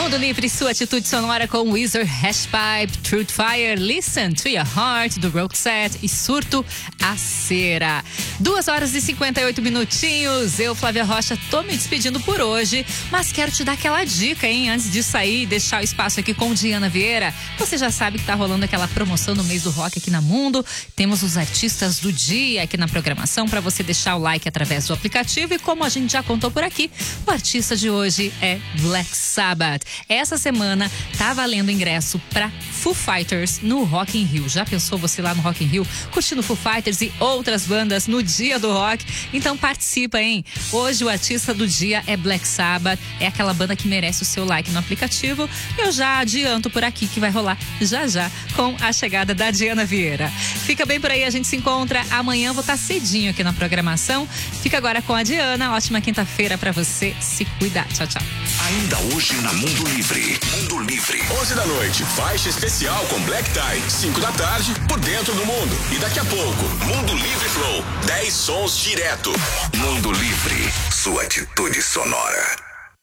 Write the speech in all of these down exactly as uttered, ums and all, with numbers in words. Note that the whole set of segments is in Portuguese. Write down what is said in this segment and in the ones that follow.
Mundo Livre, sua atitude sonora com Weezer, Hashpipe, Truth Fire, Listen to Your Heart, do Roxette e Surto a Cera. Duas horas e cinquenta e oito minutinhos. Eu, Flávia Rocha, tô me despedindo por hoje, mas quero te dar aquela dica, hein? Antes de sair e deixar o espaço aqui com Diana Vieira. Você já sabe que tá rolando aquela promoção no mês do rock aqui na Mundo. Temos os artistas do dia aqui na programação para você deixar o like através do aplicativo. E como a gente já contou por aqui, o artista de hoje é Black Sabbath. Essa semana tá valendo ingresso para Foo Fighters no Rock in Rio. Já pensou você lá no Rock in Rio curtindo Foo Fighters e outras bandas no dia do rock? Então participa, hein? Hoje o artista do dia é Black Sabbath. É aquela banda que merece o seu like no aplicativo. Eu já adianto por aqui que vai rolar já já com a chegada da Diana Vieira. Fica bem por aí, a gente se encontra amanhã. Vou estar cedinho aqui na programação. Fica agora com a Diana. Ótima quinta-feira para você. Se cuidar. Tchau, tchau. Ainda hoje na Mundo Livre. Mundo Livre. onze da noite, faixa especial com Black Tie. cinco da tarde, por dentro do mundo. E daqui a pouco, Mundo Livre Flow. dez sons direto. Mundo Livre. Sua atitude sonora.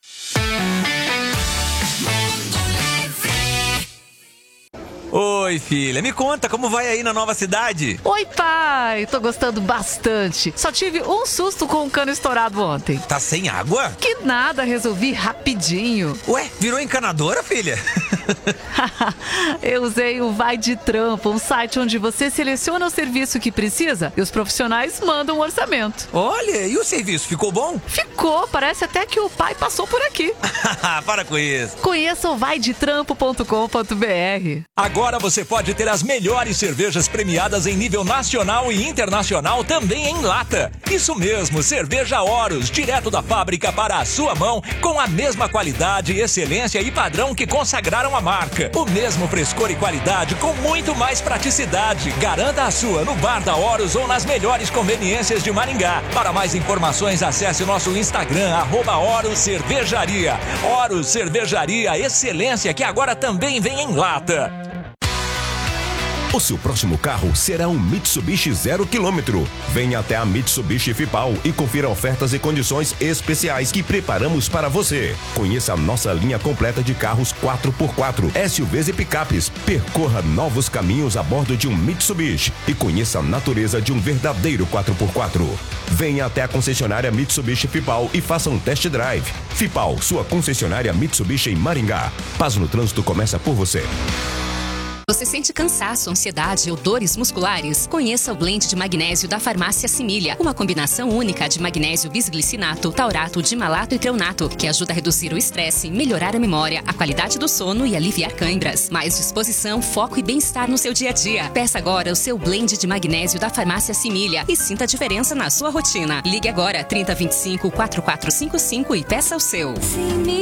Oi, filha, me conta, como vai aí na nova cidade? Oi, pai, tô gostando bastante. Só tive um susto com um cano estourado ontem. Tá sem água? Que nada, resolvi rapidinho. Ué, virou encanadora, filha? Eu usei o Vai de Trampo, um site onde você seleciona o serviço que precisa e os profissionais mandam um orçamento. Olha, e o serviço, ficou bom? Ficou, parece até que o pai passou por aqui. Para com isso. Conheça o vai de trampo ponto com ponto b r. Agora você pode ter as melhores cervejas premiadas em nível nacional e internacional também em lata. Isso mesmo, cerveja Horus, direto da fábrica para a sua mão, com a mesma qualidade, excelência e padrão que consagraram a marca. O mesmo frescor e qualidade com muito mais praticidade. Garanta a sua no bar da Horus ou nas melhores conveniências de Maringá. Para mais informações, acesse o nosso Instagram, arroba Horus Cervejaria. Horus Cervejaria, excelência que agora também vem em lata. O seu próximo carro será um Mitsubishi zero quilômetro. Venha até a Mitsubishi Fipal e confira ofertas e condições especiais que preparamos para você. Conheça a nossa linha completa de carros quatro por quatro, S U Vs e picapes. Percorra novos caminhos a bordo de um Mitsubishi e conheça a natureza de um verdadeiro quatro por quatro. Venha até a concessionária Mitsubishi Fipal e faça um test drive. Fipal, sua concessionária Mitsubishi em Maringá. Paz no trânsito começa por você. Você sente cansaço, ansiedade ou dores musculares? Conheça o blend de magnésio da Farmácia Simília. Uma combinação única de magnésio bisglicinato, taurato, dimalato e treonato, que ajuda a reduzir o estresse, melhorar a memória, a qualidade do sono e aliviar câimbras. Mais disposição, foco e bem-estar no seu dia a dia. Peça agora o seu blend de magnésio da Farmácia Simília e sinta a diferença na sua rotina. Ligue agora trinta, vinte e cinco, quarenta e quatro cinquenta e cinco e peça o seu. Simília.